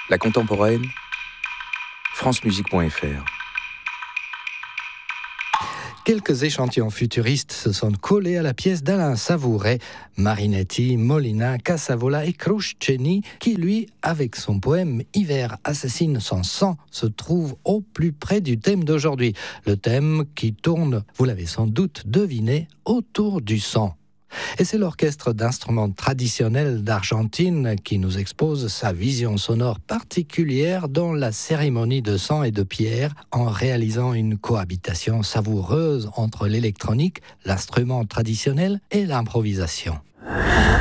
La contemporaine, francemusique.fr. Quelques échantillons futuristes se sont collés à la pièce d'Alain Savouret, Marinetti, Molina, Casavola et Crusceni, qui lui, avec son poème « Hiver assassine son sang », se trouve au plus près du thème d'aujourd'hui. Le thème qui tourne, vous l'avez sans doute deviné, autour du sang. Et c'est l'orchestre d'instruments traditionnels d'Argentine qui nous expose sa vision sonore particulière dans la cérémonie de sang et de pierre, en réalisant une cohabitation savoureuse entre l'électronique, l'instrument traditionnel et l'improvisation.